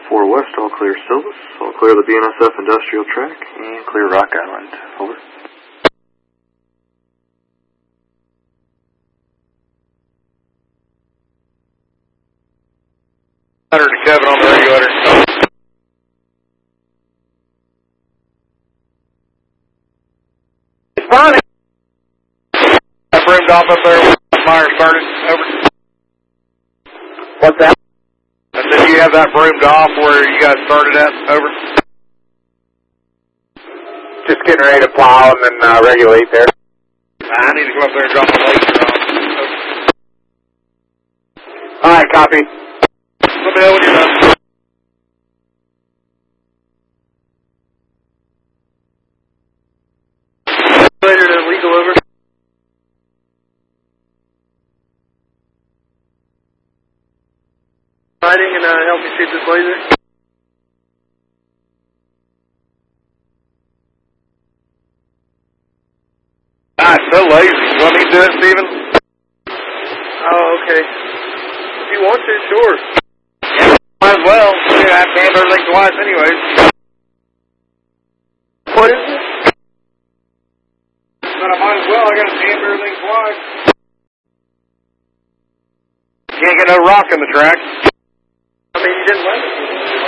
4 West, all clear Silvis, all clear the BNSF industrial track, and clear Rock Island. Over. To Kevin on the regulator. Responding. I broomed off up there when Meyer started. Over. What's that? I said, you have that broomed off where you guys started at? Over. Just getting ready to plow and then regulate there. I need to go up there and drop my laser off. All right, copy. Let me know when you're done. Later to legal over. Fighting and help me shoot this laser. It's so lazy. You want me to do it, Steven? Oh, okay. If you want to, sure. Yeah, might as well. I have to handle everything twice anyways. What is it? But I might as well. I got to handle everything twice. Can't get no rock in the track. I mean, you didn't let it.